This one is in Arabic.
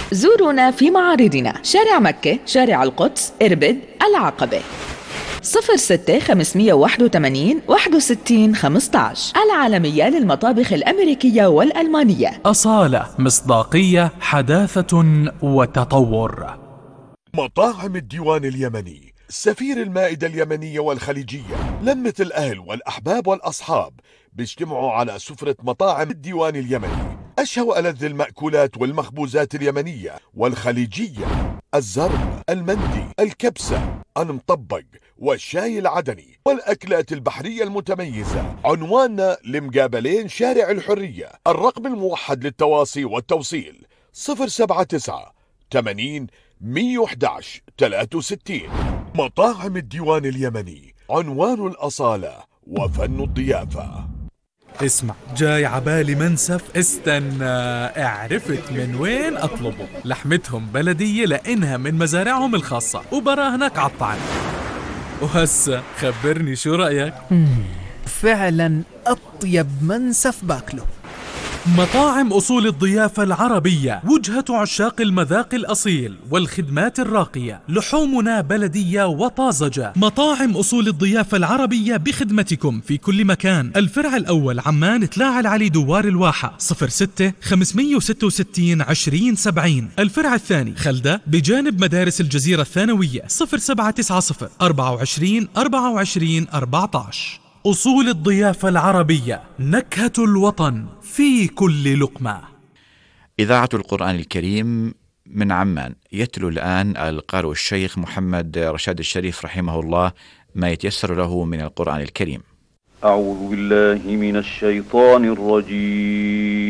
زورونا في معارضنا: شارع مكة، شارع القدس، إربد، العقبة. 06 581 61 15. العالمية للمطابخ الأمريكية والألمانية. أصالة، مصداقية، حداثة وتطور. مطاعم الديوان اليمني، سفير المائدة اليمنية والخليجية، لمة الأهل والأحباب والأصحاب بيجتمعوا على سفرة مطاعم الديوان اليمني. أشهى وألذ المأكولات والمخبوزات اليمنية والخليجية: الزرب، المندي، الكبسة، المطبق، والشاي العدني، والأكلات البحرية المتميزة. عنواننا لمقابلين شارع الحرية. الرقم الموحد للتواصي والتوصيل 079 80 111 63. مطاعم الديوان اليمني، عنوان الأصالة وفن الضيافة. اسمع، جاي عبالي منسف، استنى، عرفت من وين اطلبه. لحمتهم بلدية لانها من مزارعهم الخاصة وبراهنك عالطعم. وهسا خبرني شو رأيك؟ فعلا أطيب منسف باكله. مطاعم أصول الضيافة العربية، وجهة عشاق المذاق الأصيل والخدمات الراقية. لحومنا بلدية وطازجة. مطاعم أصول الضيافة العربية بخدمتكم في كل مكان. الفرع الأول عمان تلاعة العلي دوار الواحة 06 566 20 70. الفرع الثاني خلدة بجانب مدارس الجزيرة الثانوية 0790 24 24 14. أصول الضيافة العربية، نكهة الوطن في كل لقمة. إذاعة القرآن الكريم من عمان. يتلو الآن القارئ الشيخ محمد رشاد الشريف رحمه الله ما يتيسر له من القرآن الكريم. أعوذ بالله من الشيطان الرجيم.